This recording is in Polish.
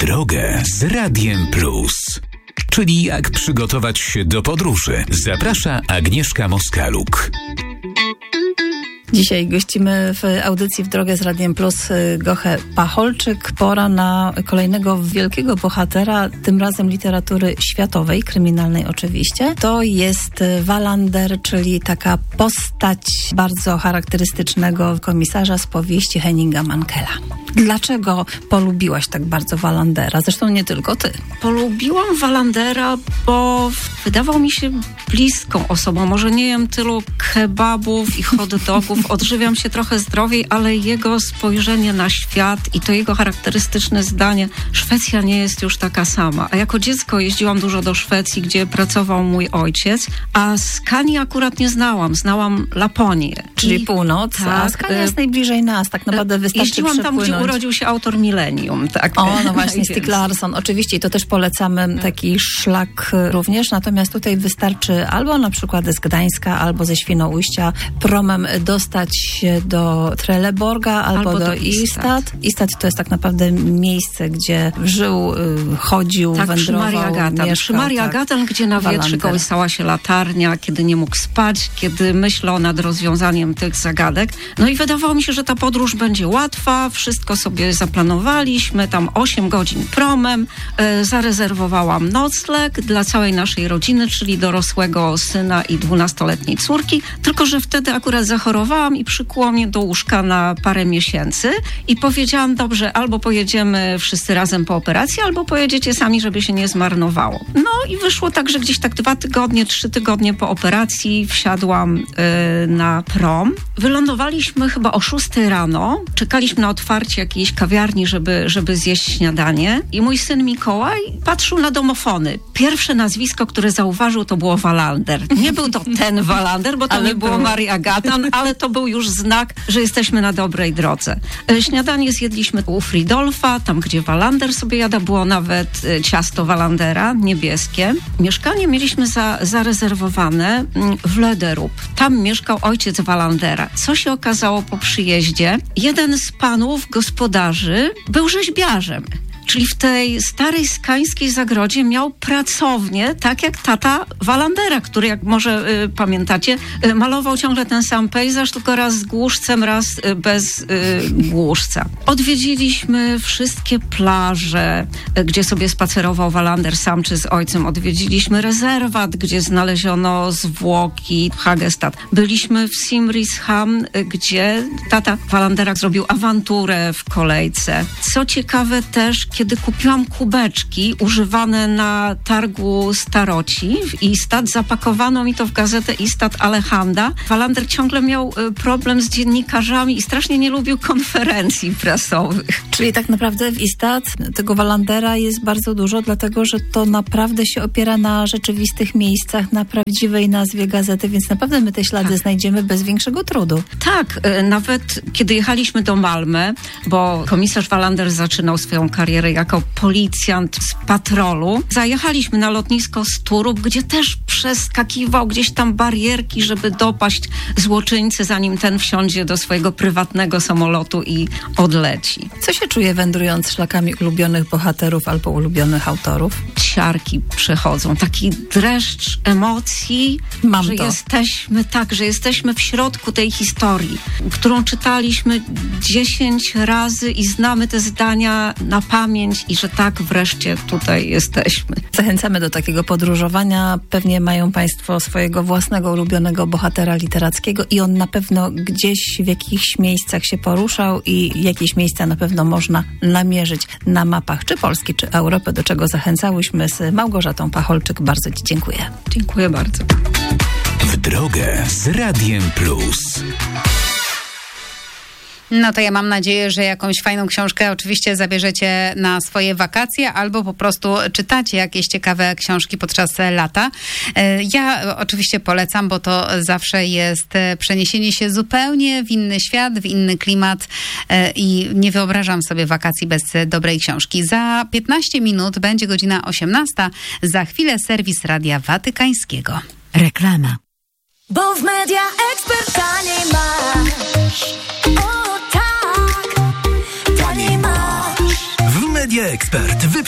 drogę z Radiem Plus. Czyli jak przygotować się do podróży. Zaprasza Agnieszka Moskaluk. Dzisiaj gościmy w audycji W drogę z Radiem Plus Gochę Pacholczyk. Pora na kolejnego wielkiego bohatera, tym razem literatury światowej, kryminalnej oczywiście. To jest Wallander, czyli taka postać bardzo charakterystycznego komisarza z powieści Henninga Mankella. Dlaczego polubiłaś tak bardzo Wallandera? Zresztą nie tylko ty. Polubiłam Wallandera, bo wydawał mi się bliską osobą. Może nie jem tylu kebabów i hot dogów, odżywiam się trochę zdrowiej, ale jego spojrzenie na świat i to jego charakterystyczne zdanie, Szwecja nie jest już taka sama. A jako dziecko jeździłam dużo do Szwecji, gdzie pracował mój ojciec, a Skanii akurat nie znałam. Znałam Laponię. Czyli północ, tak, a Skania jest najbliżej nas. Tak naprawdę wystarczy jeździłam tam, gdzie urodził się autor Millennium. Tak. O, no właśnie, Stieg Larsson. Oczywiście i to też polecamy taki szlak również. Natomiast tutaj wystarczy albo na przykład z Gdańska, albo ze Świnoujścia promem dostać się do Trelleborga, albo do Istad. Istad to jest tak naprawdę miejsce, gdzie żył, chodził, tak, wędrował, mieszkał. Przy Maria Gatan, gdzie na wietrze kołysała się latarnia, kiedy nie mógł spać, kiedy myślał nad rozwiązaniem tych zagadek. No i wydawało mi się, że ta podróż będzie łatwa, wszystko sobie zaplanowaliśmy, tam 8 godzin promem, zarezerwowałam nocleg dla całej naszej rodziny, czyli dorosłego syna i 12-letniej córki, tylko że wtedy akurat zachorowałam i przykuło mnie do łóżka na parę miesięcy i powiedziałam, dobrze, albo pojedziemy wszyscy razem po operacji, albo pojedziecie sami, żeby się nie zmarnowało. No i wyszło tak, że gdzieś tak 2 tygodnie, 3 tygodnie po operacji wsiadłam na prom. Wylądowaliśmy chyba o 6 rano, czekaliśmy na otwarcie jakiejś kawiarni, żeby zjeść śniadanie i mój syn Mikołaj patrzył na domofony. Pierwsze nazwisko, które zauważył, to było Wallander. Nie był to ten Wallander, bo to nie było Maria Gatan, ale to był już znak, że jesteśmy na dobrej drodze. Śniadanie zjedliśmy u Fridolfa, tam gdzie Wallander sobie jada, było nawet ciasto Wallandera, niebieskie. Mieszkanie mieliśmy zarezerwowane w Lederup. Tam mieszkał ojciec Wallandera. Co się okazało po przyjeździe? Jeden z panów gospodarzy był rzeźbiarzem. Czyli w tej starej skańskiej zagrodzie miał pracownię, tak jak tata Wallandera, który, jak może pamiętacie, malował ciągle ten sam pejzaż, tylko raz z głuszcem, raz bez głuszca. Odwiedziliśmy wszystkie plaże, gdzie sobie spacerował Wallander sam czy z ojcem. Odwiedziliśmy rezerwat, gdzie znaleziono zwłoki Hagestad. Byliśmy w Simrishamn, gdzie tata Wallandera zrobił awanturę w kolejce. Co ciekawe też, kiedy kupiłam kubeczki używane na targu staroci w Istad, zapakowano mi to w gazetę Istad Alehanda. Wallander ciągle miał problem z dziennikarzami i strasznie nie lubił konferencji prasowych. Czyli tak naprawdę w Istad tego Wallandera jest bardzo dużo, dlatego że to naprawdę się opiera na rzeczywistych miejscach, na prawdziwej nazwie gazety, więc naprawdę my te ślady znajdziemy bez większego trudu. Tak, nawet kiedy jechaliśmy do Malmö, bo komisarz Wallander zaczynał swoją karierę jako policjant z patrolu. Zajechaliśmy na lotnisko Sturup, gdzie też przeskakiwał gdzieś tam barierki, żeby dopaść złoczyńcę, zanim ten wsiądzie do swojego prywatnego samolotu i odleci. Co się czuje wędrując szlakami ulubionych bohaterów albo ulubionych autorów? Ciarki przechodzą. Taki dreszcz emocji, że jesteśmy w środku tej historii, którą czytaliśmy 10 razy i znamy te zdania na pamięć i że tak wreszcie tutaj jesteśmy. Zachęcamy do takiego podróżowania. Pewnie mają Państwo swojego własnego ulubionego bohatera literackiego i on na pewno gdzieś w jakichś miejscach się poruszał i jakieś miejsca na pewno można namierzyć na mapach czy Polski, czy Europy, do czego zachęcałyśmy z Małgorzatą Pacholczyk. Bardzo Ci dziękuję. Dziękuję bardzo. W drogę z Radiem Plus. No to ja mam nadzieję, że jakąś fajną książkę oczywiście zabierzecie na swoje wakacje albo po prostu czytacie jakieś ciekawe książki podczas lata. Ja oczywiście polecam, bo to zawsze jest przeniesienie się zupełnie w inny świat, w inny klimat i nie wyobrażam sobie wakacji bez dobrej książki. Za 15 minut będzie godzina 18. Za chwilę serwis Radia Watykańskiego. Reklama. Bo w Media Expert taniej masz. O tak, taniej masz. W Media Media Expert.